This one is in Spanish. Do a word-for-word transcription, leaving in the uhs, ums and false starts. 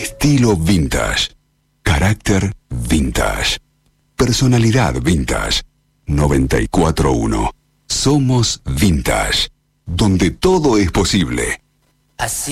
Estilo vintage. Carácter vintage. Personalidad vintage. noventa y cuatro uno. Somos Vintage. Donde todo es posible. Así